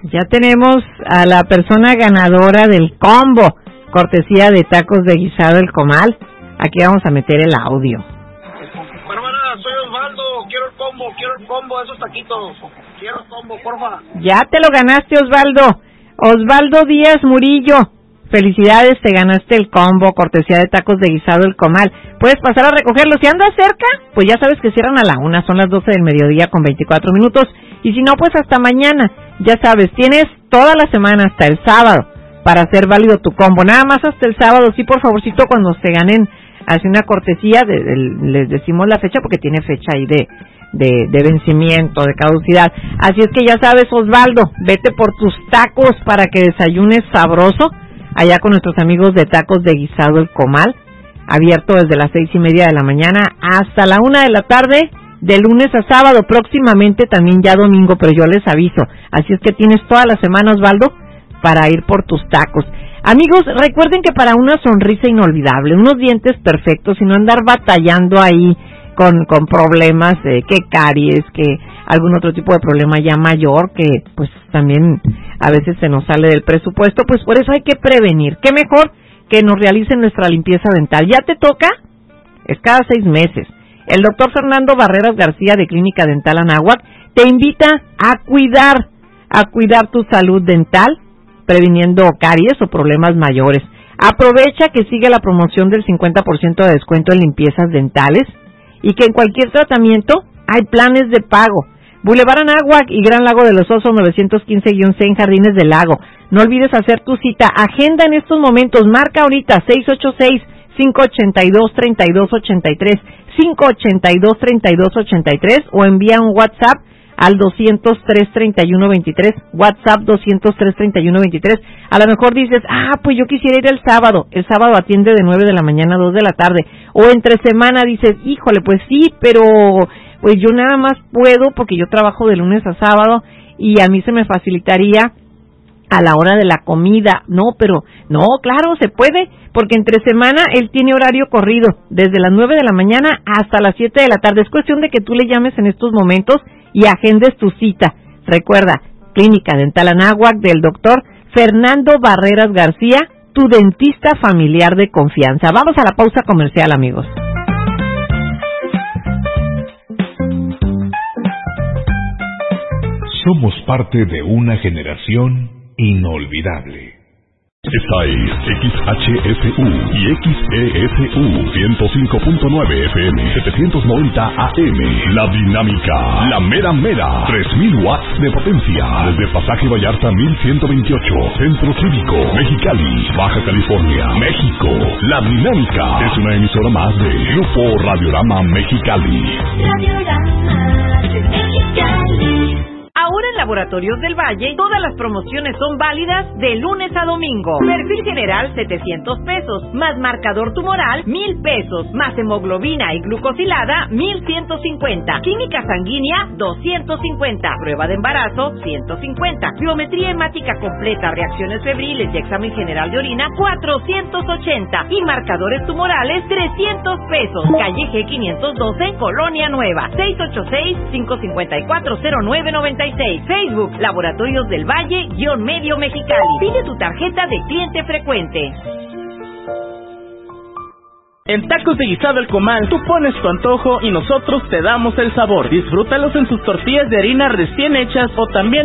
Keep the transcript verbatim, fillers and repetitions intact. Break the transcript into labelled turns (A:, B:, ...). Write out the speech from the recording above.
A: Ya tenemos a la persona ganadora del combo, cortesía de Tacos de Guisado El Comal. Aquí vamos a meter el audio.
B: Hermana, soy Osvaldo, quiero el combo, quiero el combo de esos taquitos. Quiero el combo, porfa.
A: Ya te lo ganaste, Osvaldo. Osvaldo Díaz Murillo. Felicidades, te ganaste el combo, cortesía de Tacos de Guisado El Comal. Puedes pasar a recogerlo. Si andas cerca, pues ya sabes que cierran a la una, son las doce del mediodía con veinticuatro minutos. Y si no, pues hasta mañana. Ya sabes, tienes toda la semana hasta el sábado para hacer válido tu combo. Nada más hasta el sábado, sí, por favorcito, cuando se ganen, hace una cortesía, de, de, les decimos la fecha porque tiene fecha ahí de, de, de vencimiento, de caducidad. Así es que ya sabes, Osvaldo, vete por tus tacos para que desayunes sabroso allá con nuestros amigos de Tacos de Guisado El Comal, abierto desde las seis y media de la mañana hasta la una de la tarde, de lunes a sábado, próximamente también ya domingo, pero yo les aviso. Así es que tienes toda la semana, Osvaldo, para ir por tus tacos. Amigos, recuerden que para una sonrisa inolvidable, unos dientes perfectos y no andar batallando ahí con, con problemas, eh, que caries, que algún otro tipo de problema ya mayor, que pues también a veces se nos sale del presupuesto, pues por eso hay que prevenir. ¿Qué mejor que nos realicen nuestra limpieza dental? ¿Ya te toca? Es cada seis meses. El doctor Fernando Barreras García de Clínica Dental Anáhuac te invita a cuidar, a cuidar tu salud dental, previniendo caries o problemas mayores. Aprovecha que sigue la promoción del cincuenta por ciento de descuento en limpiezas dentales y que en cualquier tratamiento hay planes de pago. Boulevard Anáhuac y Gran Lago de los Osos novecientos quince guion ce en Jardines del Lago. No olvides hacer tu cita. Agenda en estos momentos. Marca ahorita seis ocho seis, cinco ocho dos, tres dos ocho tres, cinco ocho dos, tres dos ocho tres o envía un WhatsApp al doscientos tres, treinta y uno veintitrés, WhatsApp doscientos tres, treinta y uno veintitrés. A lo mejor dices, ah, pues yo quisiera ir el sábado. El sábado atiende de nueve de la mañana a dos de la tarde. O entre semana dices, híjole, pues sí, pero pues yo nada más puedo porque yo trabajo de lunes a sábado y a mí se me facilitaría a la hora de la comida. No, pero no, claro, se puede, porque entre semana él tiene horario corrido, desde las nueve de la mañana hasta las siete de la tarde. Es cuestión de que tú le llames en estos momentos y agendes tu cita. Recuerda, Clínica Dental Anáhuac del doctor Fernando Barreras García, tu dentista familiar de confianza. Vamos a la pausa comercial, amigos.
C: Somos parte de una generación inolvidable. Esta es X H F U y X E F U ciento cinco punto nueve F M, setecientos noventa A M. La dinámica, la mera mera, tres mil watts de potencia. Desde Pasaje Vallarta mil ciento veintiocho, Centro Cívico, Mexicali, Baja California, México. La dinámica es una emisora más de Grupo Radiorama Mexicali.
D: Radiorama Mexicali.
A: Ahora en Laboratorios del Valle, todas las promociones son válidas de lunes a domingo. Perfil general, setecientos pesos, más marcador tumoral, mil pesos, más hemoglobina y glucosilada, mil ciento cincuenta. Química sanguínea, doscientos cincuenta. Prueba de embarazo, ciento cincuenta. Biometría hemática completa, reacciones febriles y examen general de orina, cuatrocientos ochenta. Y marcadores tumorales, trescientos pesos. Calle G quinientos doce, Colonia Nueva, seis ocho seis, cinco cinco cuatro, cero nueve nueve seis. Facebook, Laboratorios del Valle, guión medio Mexicali. Pide tu tarjeta de cliente frecuente.
E: En Tacos de Guisado El Comal, tú pones tu antojo y nosotros te damos el sabor. Disfrútalos en sus tortillas de harina recién hechas o también